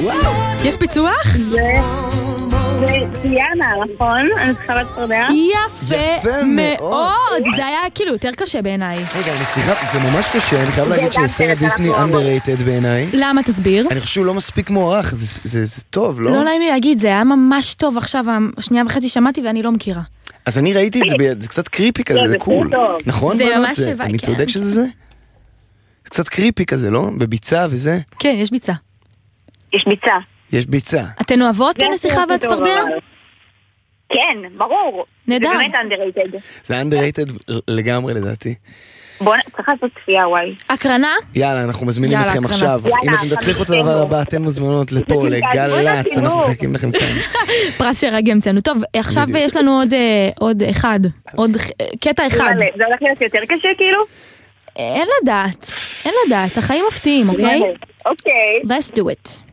יש פיצוח? זה דיאנה, נכון? אני צריכה לצפרדע? יפה מאוד. זה היה כאילו יותר קשה בעיניי. רגע, סליחה, זה ממש קשה, אני חייב להגיד שסרט דיסני underrated בעיניי. למה? תסביר. אני חושב שהוא לא מספיק מוערך, זה טוב, לא? לא נעים לי להגיד, זה היה ממש טוב עכשיו, שנייה וחצי שמעתי ואני לא מכירה. אז אני ראיתי את זה, זה קצת קריפי כזה, זה קול. נכון? זה ממש שווה, אני צודק שזה זה? זה קצת קריפי כזה, לא? בביצה וזה? כן, יש ביצה. יש ביצה. יש ביצה. אתן אוהבות נסיכה והצפרדע? כן, ברור. נהדר. זה באמת underrated. זה underrated לגמרי לדעתי. בוא צריך לעשות צפייה, וואי. הקרנה? יאללה, אנחנו מזמינים אתכם עכשיו. אם אתם תצליחו את הדבר הבא, אתן מוזמנות לפה, לגלץ, אנחנו מחכים לכם כאן. פרס שרגע המצאנו. טוב, עכשיו יש לנו עוד אחד, עוד קטע אחד. זה הולך להיות יותר קשה כאילו? אין לדעת, החיים מפתיעים, אוקיי? אוקיי. Let's do it.